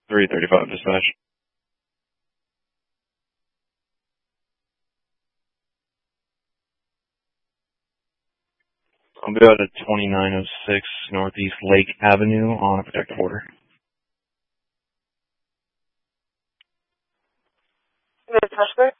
335 dispatch. I'll be out at 2906 Northeast Lake Avenue on a protective order. The suspect?